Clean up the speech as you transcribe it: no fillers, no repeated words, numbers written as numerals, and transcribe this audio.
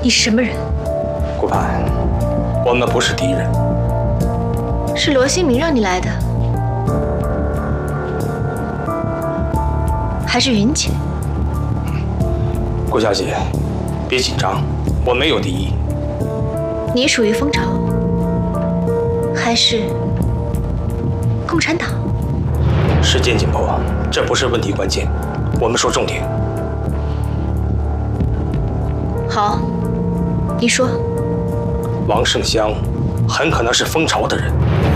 你什么人？ 顾盼，我们不是敌人。 是罗新明让你来的，还是云姐？ 顾小姐，别紧张，我没有敌意。 你属于蜂巢，还是共产党？ 时间紧迫，这不是问题关键，我们说重点。 好，你说。 王胜香很可能是蜂巢的人。